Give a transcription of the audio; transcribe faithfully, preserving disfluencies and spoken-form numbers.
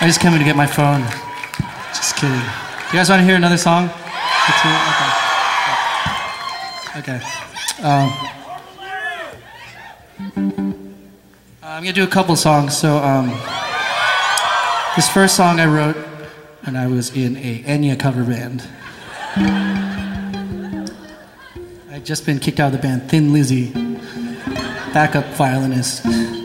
I just came in to get my phone. Just kidding. You guys want to hear another song? Okay. Okay. Um, I'm gonna do a couple songs. So um, this first song I wrote when I was in a Enya cover band. I'd just been kicked out of the band, Thin Lizzy, backup violinist.